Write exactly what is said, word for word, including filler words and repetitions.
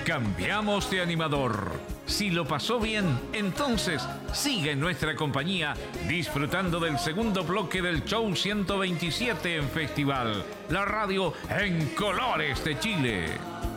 cambiamos de animador. Si lo pasó bien, entonces sigue en nuestra compañía disfrutando del segundo bloque del show ciento veintisiete en Festival, la radio en colores de Chile.